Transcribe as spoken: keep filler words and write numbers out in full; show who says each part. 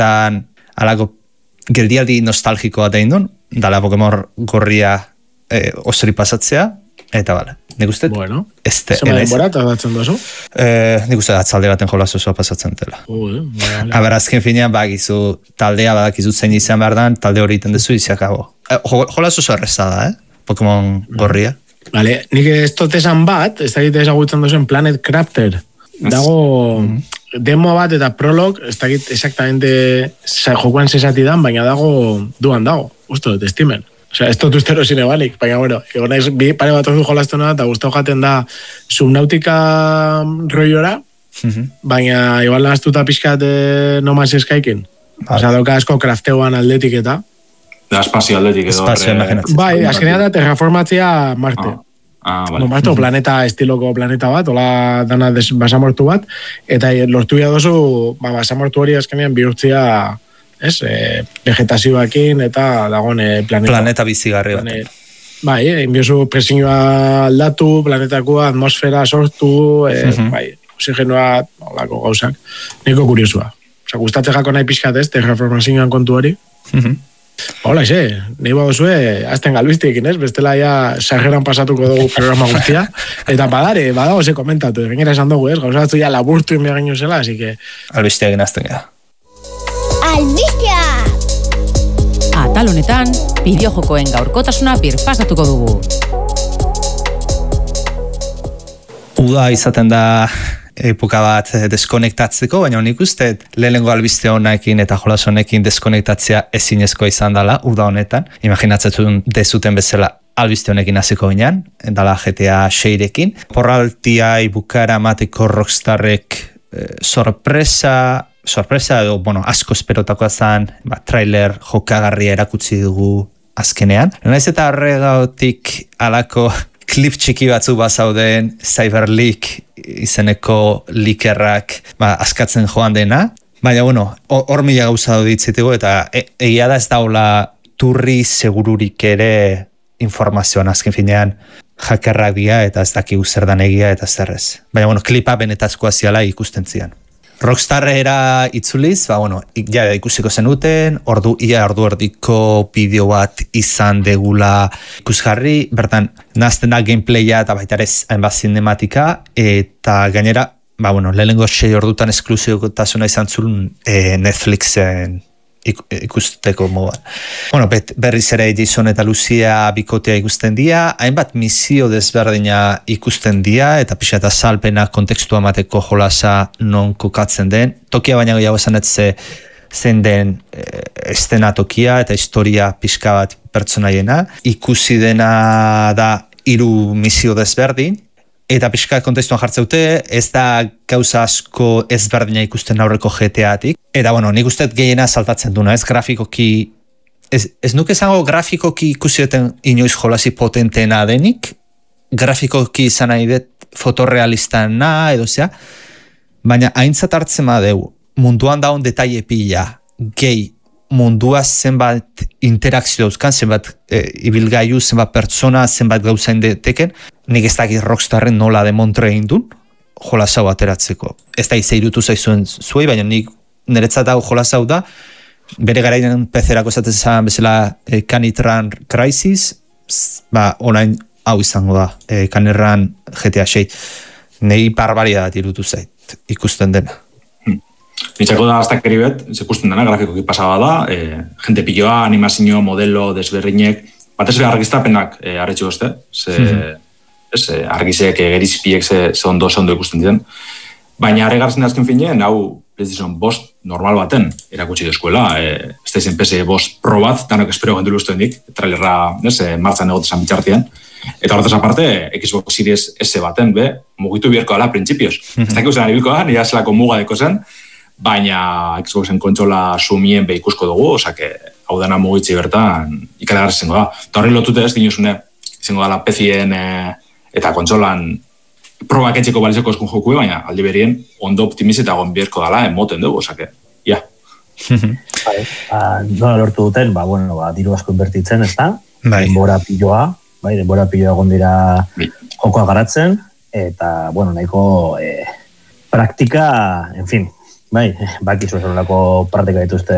Speaker 1: tan alako geldialdi nostalgikoa da indun, dala Pokemon gorria eh, osori pasatzea, eta bale, nik uste,
Speaker 2: bueno,
Speaker 1: este,
Speaker 2: zema denbora eta datzen dozu?
Speaker 1: Eh, nik uste atzalde baten jolaz osoa pasatzen dela.
Speaker 2: Ui, vale.
Speaker 1: Aber, azken finean, bakizu, taldea badakizu zein izan behar dan, talde hori iten dezu iziakago. Eh, jolaz oso erreza da, eh? Pokemon gorria.
Speaker 2: Vale, nik ez dut esan bat, ez dakit ezagutzen duzen Planet Crafter. Dago mm-hmm. demo bat eta prolog, ez dakit exactamente jokoan zesati dan, baina dago duan dago, uste dut, estimen. Osea, ez dut ustero zine balik, baina bueno, egon naiz, bi pare bat ordu jolazten da, eta guztau jaten da Subnautica roiora, mm-hmm. baina igual nahaztuta pixkat eh, No Man's Skykin. Vale. Osea, dauka asko krafteuan aldetik eta.
Speaker 3: Da espazio aldetik edo.
Speaker 1: Espazio, imaginatzen.
Speaker 2: Bai, azkenean da terraformatzea Marte.
Speaker 3: Ah. Ah, vale.
Speaker 2: No, Marte, planeta estiloko planeta bat, hola dana des, basamortu bat, eta lortu ya dozu, ba, basamortu hori azkenean bihurtzia, ez, e, vegetazioakin eta dagoen e, planeta.
Speaker 1: Planeta bizigarri bat.
Speaker 2: Bai, e, inbiozu presinioa aldatu, planetakoa, atmosfera sortu, e, uh-huh. bai, oxigenoa, olako gauzak, niko kuriosua. Osa, gustatzen jako nahi pixkat ez, terraformazioan kontu hori. Uh-huh. Hola, xe, nahi badozue, azten galbiztiekin, ez? Bestela ja sarreran pasatuko dugu programa guztia. Eta badare, badago ze komentatu, gainera esan dugu, ez? Gauzatzu ja laburtu inbia gaino zela, así que...
Speaker 1: Albiztiak inazten gara.
Speaker 4: Albiztia!
Speaker 5: Atal honetan, bideojokoen gaurkotasuna birpasatuko dugu.
Speaker 1: Uda izaten da epoka bat deskonektatzeko, baina nik uste lehenengo albiste honekin eta jolas honekin deskonektatzea ezinezkoa izan dela uda honetan. Imaginatzen dezuten bezala albiste honekin hasiko ginean, dala G T A seirekin. Porraltiai bukara mateko Rockstarrek eh, sorpresa, sorpresa edo, bueno, asko esperotakoa zen, ba, trailer jokagarria erakutsi dugu azkenean. Naiz eta horregatik alako klip txiki batzu bazauden Cyberleak izeneko likerrak ba, askatzen joan dena. Baina, bueno, hor mila gauza ditzitego eta e, egia da ez daula turri segururik ere informazioan azken finean hackerrak dira eta ez dakigu zer dan egia eta zerrez. Baina, bueno, klipa benetazkoa ziala ikusten zian. Rockstarrera itzuliz, ba, bueno, ja, ikusiko zenuten, ordu, ia ordu erdiko bideo bat izan degula ikusgarri, bertan, nazten da gameplaya eta baita ere hainbat zinematika, eta gainera, ba, bueno, lehenengo sei ordutan esklusibotasuna izan zuen e, Netflixen ikusteko moduan. Bueno, bet, berriz ere Jason eta Lucia bikotea ikusten dira, hainbat misio desberdina ikusten dira, eta pixa eta salpena kontekstua mateko jolasa non kokatzen den. Tokia baina gehiago esanetze zen den e, estena tokia eta historia pixka bat pertsonaiena. Ikusi dena da hiru misio desberdin, eta pixka kontestuan jartzeute, ez da gauza asko ezberdina ikusten aurreko G T A-tik. Eta, bueno, nik uste gehiena saltatzen duna, ez grafikoki, ez, ez nuke zango grafikoki ikusieten inoiz jolasi potentena denik, grafikoki izan nahi dut fotorealistana edo zea, baina haintzat hartzen badeu, munduan daun detaile pila, gehi, mundua zenbat interakzio dauzkan, zenbat e, ibilgailu, zenbat pertsona, zenbat gauza indeteken, nik ez dakit Rockstarren nola demontre egin duen, jolasau ateratzeko. Ez da izeirutu zaizuen zuei, baina nik niretzat hau jolasau da, bere garainan pezerako esaten zan bezala e, Canitran Crisis, ba, orain hau izango da, e, Canitran G T A sei. Nei barbaria dat irutu zait, ikusten dena.
Speaker 3: Nitxako da aztakeri bet, zekusten dena, grafikoki pasaba da, e, jente piloa, animazio, modelo, desberrinek, batez be argiztapenak e, arretxo beste, ze, mm-hmm. ez, e, argizek, e, gerizpiek ze, ze ondo, ze ondo ikusten diren. Baina arregartzen azken finean, hau PlayStation bost normal baten erakutsi dezkuela, e, ez da izen P S bost Pro bat, danok espero gendu luztuen dik, trailerra, ez, e, martzan egotezan bitxartian. Eta horretaz aparte, Xbox Series S baten, be, mugitu biherko dela printzipioz. Mm-hmm. Ez dakik usan aribilko da, nire zelako muga deko zen, baina Xboxen kontsola sumien be ikusko dugu, osake, hau dana mugitzi bertan ikaragarri zengo da. Eta horri lotute ez dinuzune, zengo dala P C-en e, eta kontsolan probak etxeko balizeko eskun jokue, baina aldi berien ondo optimiz eta gonbierko dala emoten dugu, osake, ja.
Speaker 6: Bai, ba, nola lortu duten, ba, bueno, ba, diru asko inbertitzen, ez da?
Speaker 1: Bai.
Speaker 6: Denbora piloa, bai, denbora piloa gondira jokoa garatzen, eta, bueno, nahiko e, praktika, en fin, bai, bakizu ez horrelako praktika dituzte